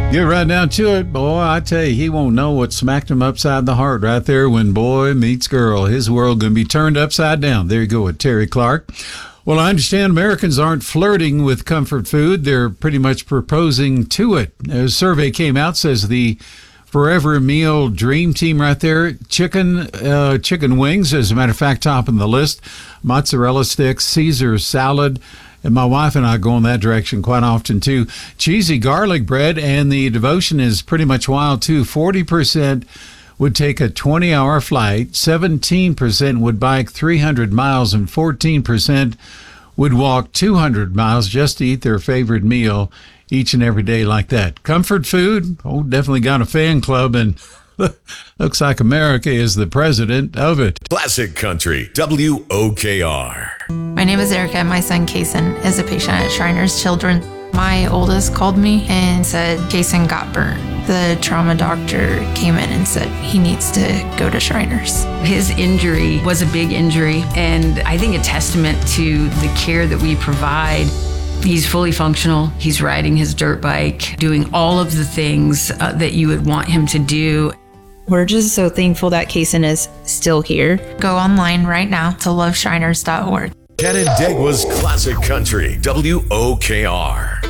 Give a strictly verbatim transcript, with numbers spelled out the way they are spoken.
Get right down to it, boy. I tell you, he won't know what smacked him upside the heart right there when boy meets girl. His world going to be turned upside down. There you go with Terry Clark. Well, I understand Americans aren't flirting with comfort food. They're pretty much proposing to it. A survey came out, says the Forever Meal Dream Team right there. Chicken, uh, chicken wings, as a matter of fact, top on the list. Mozzarella sticks, Caesar salad. And my wife and I go in that direction quite often, too. Cheesy garlic bread, and the devotion is pretty much wild, too. forty percent would take a twenty-hour flight, seventeen percent would bike three hundred miles, and fourteen percent would walk two hundred miles just to eat their favorite meal each and every day like that. Comfort food, oh, definitely got a fan club, and looks like America is the president of it. Classic Country, W O K R. My name is Erica. My son, Kason, is a patient at Shriners Children. My oldest called me and said Kason got burnt. The trauma doctor came in and said he needs to go to Shriners. His injury was a big injury, and I think a testament to the care that we provide. He's fully functional. He's riding his dirt bike, doing all of the things uh, that you would want him to do. We're just so thankful that Kason is still here. Go online right now to love shriners dot org. Canandaigua's Classic Country, W O K R.